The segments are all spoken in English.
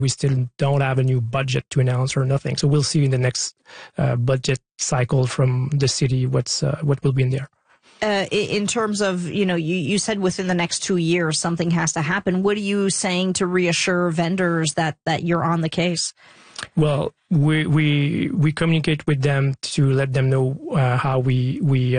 We still don't have a new budget to announce or nothing. So we'll see in the next budget cycle from the city what will be in there. In terms of, you said within the next 2 years something has to happen. What are you saying to reassure vendors that you're on the case? Well, we communicate with them to let them know how we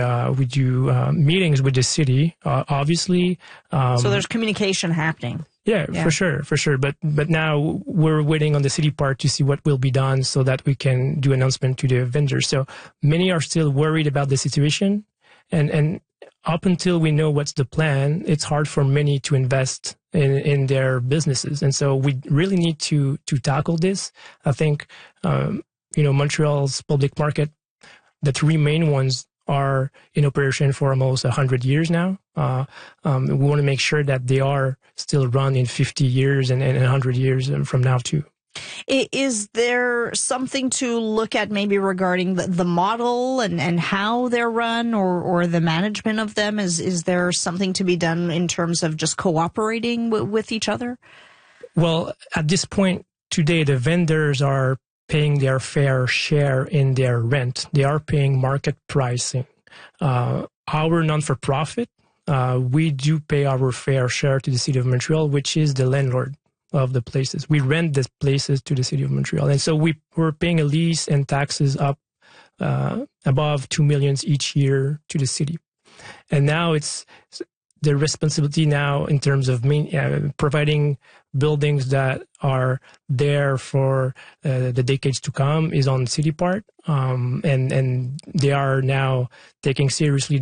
do meetings with the city. Obviously, so there's communication happening. Yeah, for sure. But now we're waiting on the city part to see what will be done so that we can do announcement to the vendors. So many are still worried about the situation. And up until we know what's the plan, it's hard for many to invest in their businesses. And so we really need to tackle this. I think, Montreal's public market, the three main ones are in operation for almost 100 years now. We want to make sure that they are still run in 50 years and 100 years from now too. Is there something to look at maybe regarding the model and how they're run or the management of them? Is there something to be done in terms of just cooperating with each other? Well, at this point today, the vendors are paying their fair share in their rent. They are paying market pricing. Our non-for-profit, we do pay our fair share to the City of Montreal, which is the landlord of the places. We rent the places to the City of Montreal. And so we're paying a lease and taxes up above 2 million each year to the city. And now it's the responsibility now in terms of providing buildings that are there for the decades to come is on city part. And they are now taking seriously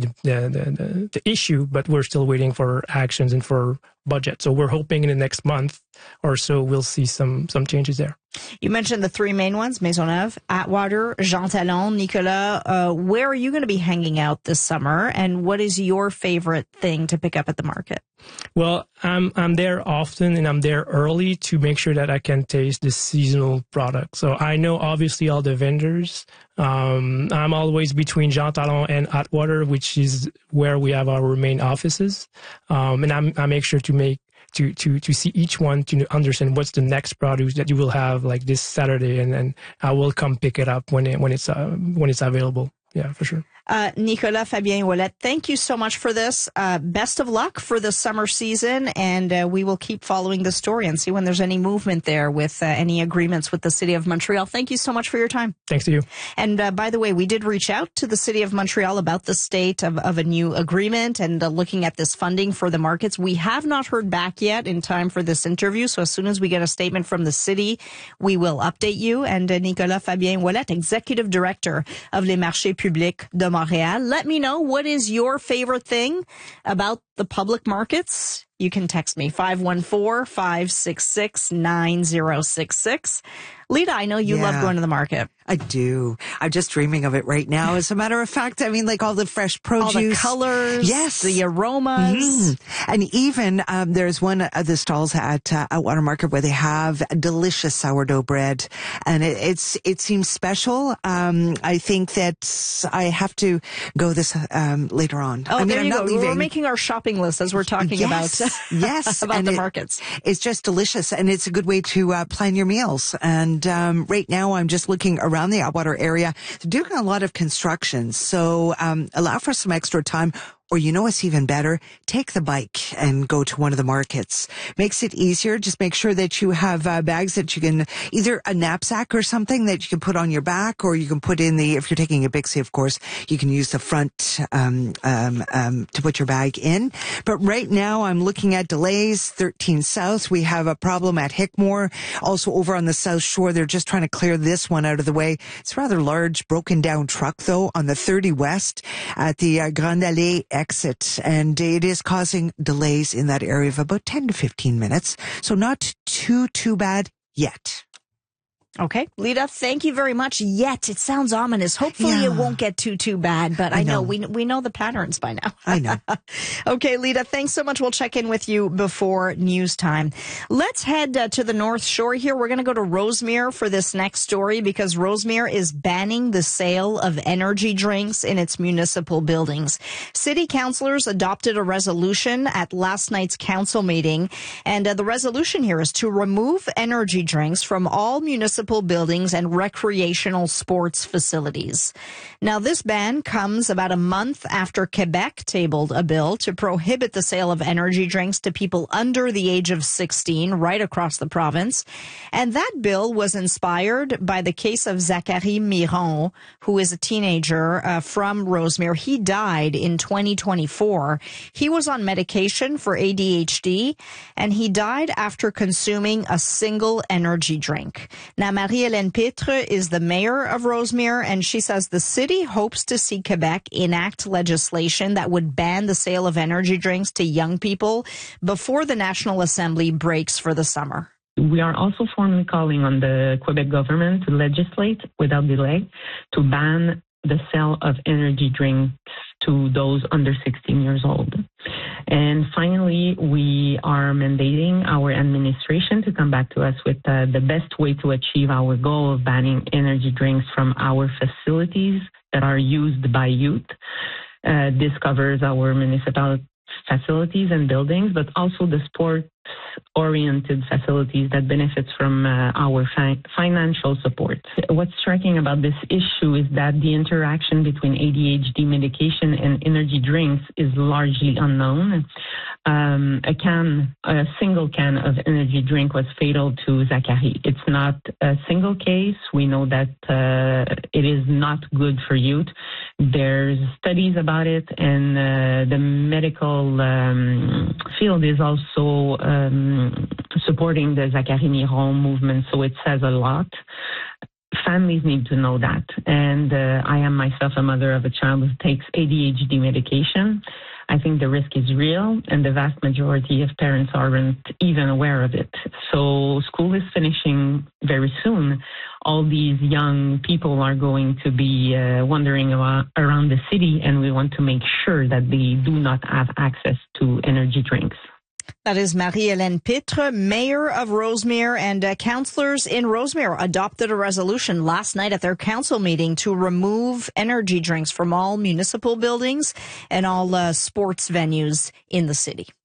the issue, but we're still waiting for actions and for budget. So we're hoping in the next month or so we'll see some changes there. You mentioned the three main ones, Maisonneuve, Atwater, Jean Talon. Nicolas, where are you going to be hanging out this summer, and what is your favorite thing to pick up at the market? Well, I'm there often, and I'm there early to make sure that I can taste the seasonal product. So I know obviously all the vendors. I'm always between Jean Talon and Atwater, which is where we have our main offices. And I make sure to see each one to understand what's the next product that you will have like this Saturday, and then I will come pick it up when it's available. Yeah, for sure. Nicolas Fabien-Ouellette, thank you so much for this. Best of luck for the summer season, and we will keep following the story and see when there's any movement there with any agreements with the City of Montreal. Thank you so much for your time. Thanks to you. And by the way, we did reach out to the City of Montreal about the state of a new agreement and looking at this funding for the markets. We have not heard back yet in time for this interview, so as soon as we get a statement from the city, we will update you. And Nicolas Fabien-Ouellette, Executive Director of Les Marchés Publics de Montréal. Let me know, what is your favorite thing about the public markets? You can text me 514-566-9066. Lita, I know you love going to the market. I do. I'm just dreaming of it right now. As a matter of fact, I mean, like all the fresh produce. All the colors. Yes. The aromas. And even there's one of the stalls at Atwater Market where they have delicious sourdough bread. And it seems special. I think that I have to go this later on. Oh, there you go. We're making our shopping list as we're talking about about the markets. It's just delicious, and it's a good way to plan your meals. And right now, I'm just looking around the Atwater area. They're doing a lot of construction, so allow for some extra time. Or what's even better? Take the bike and go to one of the markets. Makes it easier. Just make sure that you have bags that you can, either a knapsack or something that you can put on your back, or you can put in if you're taking a Bixi, of course, you can use the front to put your bag in. But right now I'm looking at delays. 13 South, we have a problem at Hickmore. Also over on the South Shore, they're just trying to clear this one out of the way. It's a rather large, broken down truck, though, on the 30 West at the Grande Allée exit, and it is causing delays in that area of about 10 to 15 minutes. So not too bad yet. Okay. Lita, thank you very much. Yet it sounds ominous. Hopefully it won't get too bad, but I know we know the patterns by now. I know. Okay, Lita, thanks so much. We'll check in with you before news time. Let's head to the North Shore here. We're going to go to Rosemere for this next story because Rosemere is banning the sale of energy drinks in its municipal buildings. City councilors adopted a resolution at last night's council meeting, and the resolution here is to remove energy drinks from all municipal buildings and recreational sports facilities. Now, this ban comes about a month after Quebec tabled a bill to prohibit the sale of energy drinks to people under the age of 16 right across the province. And that bill was inspired by the case of Zachary Miron, who is a teenager from Rosemere. He died in 2024. He was on medication for ADHD, and he died after consuming a single energy drink. Now, Marie-Hélène Pitre is the mayor of Rosemere, and she says the city hopes to see Quebec enact legislation that would ban the sale of energy drinks to young people before the National Assembly breaks for the summer. We are also formally calling on the Quebec government to legislate without delay to ban the sale of energy drinks to those under 16 years old. And finally, we are mandating our administration to come back to us with the best way to achieve our goal of banning energy drinks from our facilities that are used by youth. This covers our municipal facilities and buildings, but also the sports-oriented facilities that benefits from our financial support. What's striking about this issue is that the interaction between ADHD medication and energy drinks is largely unknown. A single can of energy drink was fatal to Zachary. It's not a single case. We know that it is not good for youth. There's studies about it, and the medical field is also supporting the Zachary Miron movement, so it says a lot. Families need to know that. And I am myself a mother of a child who takes ADHD medication. I think the risk is real, and the vast majority of parents aren't even aware of it. So school is finishing very soon. All these young people are going to be wandering around the city, and we want to make sure that they do not have access to energy drinks. That is Marie-Hélène Pitre, mayor of Rosemere, and councillors in Rosemere adopted a resolution last night at their council meeting to remove energy drinks from all municipal buildings and all sports venues in the city.